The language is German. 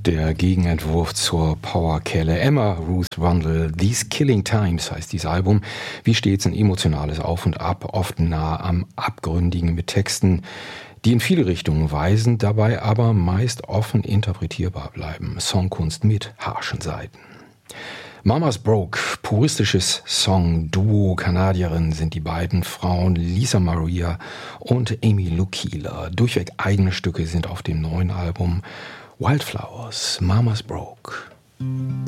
Der Gegenentwurf zur Powerkelle Emma Ruth Rundle. These Killing Times heißt dieses Album. Wie stets ein emotionales Auf und Ab, oft nah am Abgründigen mit Texten, die in viele Richtungen weisen, dabei aber meist offen interpretierbar bleiben. Songkunst mit harschen Seiten. Mama's Broke, puristisches Song-Duo, Kanadierin sind die beiden Frauen Lisa Maria und Amy Lou Keeler. Durchweg eigene Stücke sind auf dem neuen Album Wildflowers, Mama's Broke.